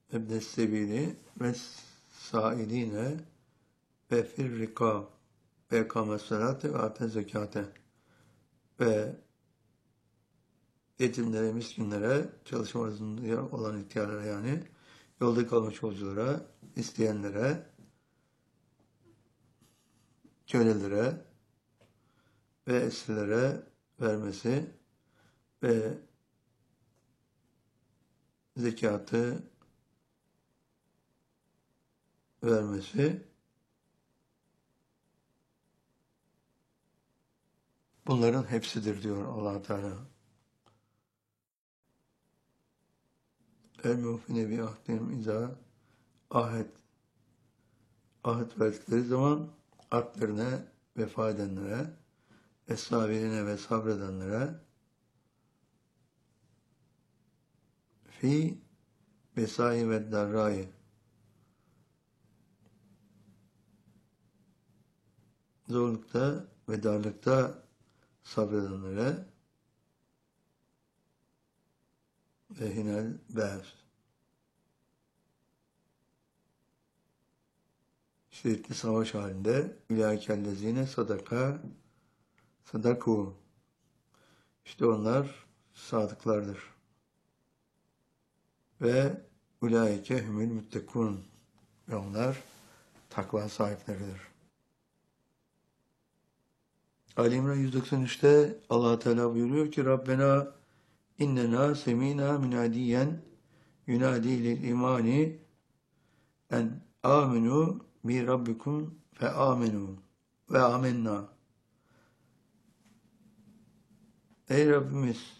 ebnessebili ve sailine ve firrika ve ekamesalate ve ate zekate ve yetimlere, miskinlere, çalışma arasında olan ihtiyarlara yani yolda kalmış yolculara, isteyenlere, kölelere ve esirlere vermesi ve zekatı vermesi bunların hepsidir diyor Allah Teala. El-mufine bi ahdim izâ ahit verdikleri zaman ahdlerine vefa edenlere, es-sabirine ve sabredenlere fi besai ve darrai zorlukta ve darlıkta sabredenlere ve hinel be'as şiddetli savaş halinde ülâkellezîne sadaku işte onlar sadıklardır. Ve ulaike humul muttekûn ve onlar takva sahipleridir. Ali İmran 193'te Allah Teala buyuruyor ki Rabbena innena semina minadiyen yunadi lil imani en aminu bi rabbikum fe aminu ve amenna. Ey Rabbimiz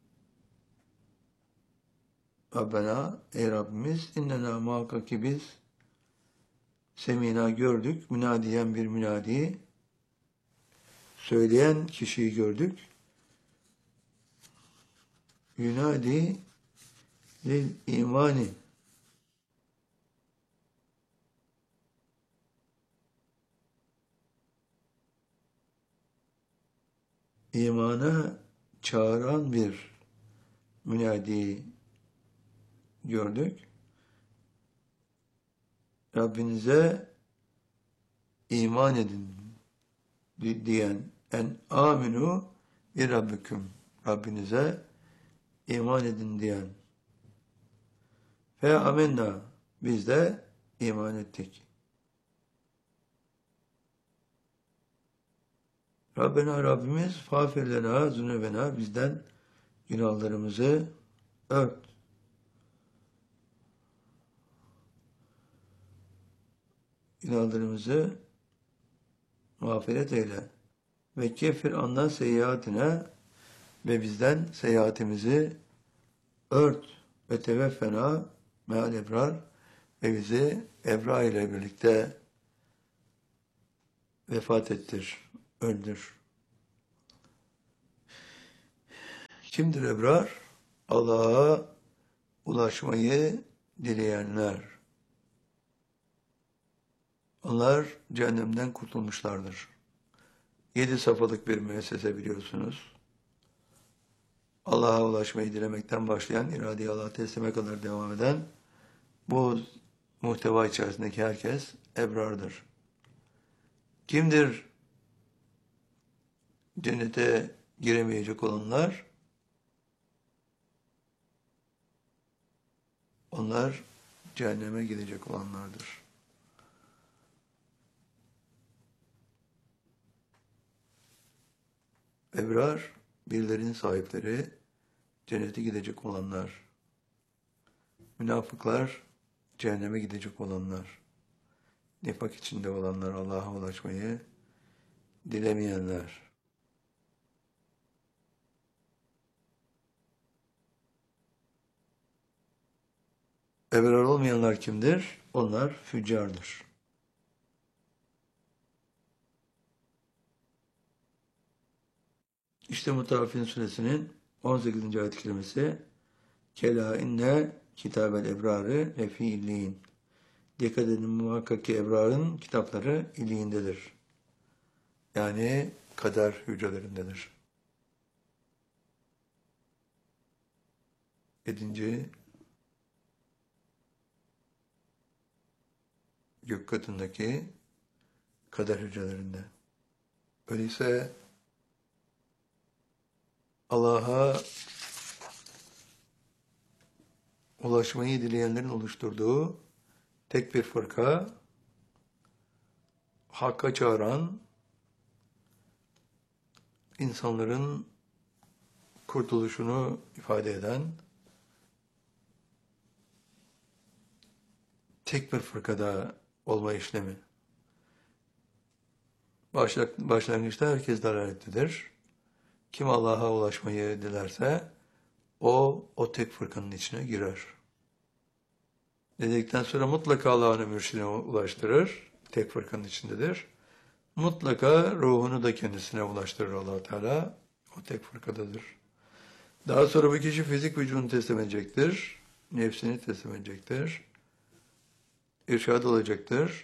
Rabbena, ey Rabbimiz, innena muhakkak ki biz semina gördük, münadiyen bir münadi, söyleyen kişiyi gördük. Yunadi lil imani. İmana çağıran bir münadi gördük. Rabbinize iman edin diyen en aminu bi rabbikum. Rabbinize iman edin diyen. Fe amenna. Biz de iman ettik. Rabbena Rabbimiz fâfirlena zünubena bizden günahlarımızı ört. Günahlarımızı mağfiret eyle. Ve kefir anna seyyiatine ve bizden seyyiatimizi ört. Ve teveffena me'al ebrar ve bizi ebrar ile birlikte vefat ettir, öldür. Kimdir ebrar? Allah'a ulaşmayı dileyenler. Onlar cehennemden kurtulmuşlardır. 7 safhalık bir müessese biliyorsunuz. Allah'a ulaşmayı dilemekten başlayan, iradeyi Allah'a teslime kadar devam eden bu muhteva içerisindeki herkes ebrardır. Kimdir cennete giremeyecek olanlar? Onlar cehenneme gidecek olanlardır. Ebrar, birilerinin sahipleri, cennete gidecek olanlar. Münafıklar, cehenneme gidecek olanlar. Nifak içinde olanlar, Allah'a ulaşmayı dilemeyenler. Ebrar olmayanlar kimdir? Onlar füccardır. İşte Mutaffifin suresinin 18. ayet-i kerimesi Kela inne kitabel ebrarı lefi illiğin. Dikkat edin muhakkak ki ebrarın kitapları illiğindedir. Yani kader hücrelerindedir. 7. gök katındaki kader hücrelerinde. Öyleyse Allah'a ulaşmayı dileyenlerin oluşturduğu tek bir fırka, Hakk'a çağıran, insanların kurtuluşunu ifade eden tek bir fırkada olma işlemi. Başlangıçta herkes dalalettedir. Kim Allah'a ulaşmayı dilerse o tek fırkanın içine girer. Dedikten sonra mutlaka Allah'ın mürşidine ulaştırır. Tek fırkanın içindedir. Mutlaka ruhunu da kendisine ulaştırır Allah Teala. O tek fırkadadır. Daha sonra bu kişi fizik vücudunu teslim edecektir. Nefsini teslim edecektir. İrşad olacaktır.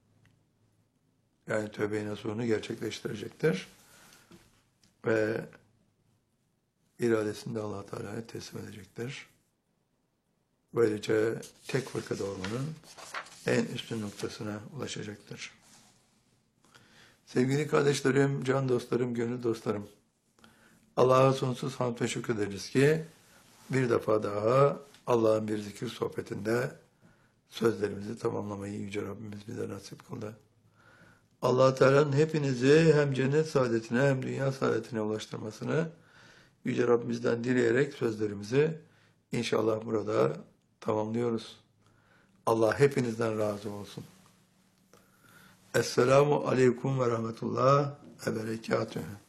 Yani tövbe-i nasuhunu gerçekleştirecektir. Ve iradesini de Allah Teala'ya teslim edecektir. Böylece tek fırkada olmanın en üstün noktasına ulaşacaktır. Sevgili kardeşlerim, can dostlarım, gönül dostlarım, Allah'a sonsuz hamd ve şükür ederiz ki bir defa daha Allah'ın bir zikir sohbetinde sözlerimizi tamamlamayı Yüce Rabbimiz bize nasip kıldı. Allah Teala'nın hepinizi hem cennet saadetine hem dünya saadetine ulaştırmasını Yüce Rabbimizden dileyerek sözlerimizi inşallah burada tamamlıyoruz. Allah hepinizden razı olsun. Esselamu Aleyküm ve Rahmetullah ve Berekatühü.